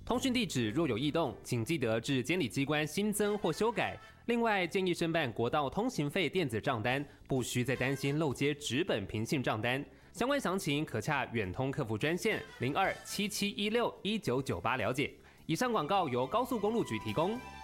通讯地址若有异动，请记得至监理机关新增或修改。另外，建议申办国道通行费电子账单，不需再担心漏接纸本平信账单。相关详情可洽远通客服专线0277161998了解。以上广告由高速公路局提供。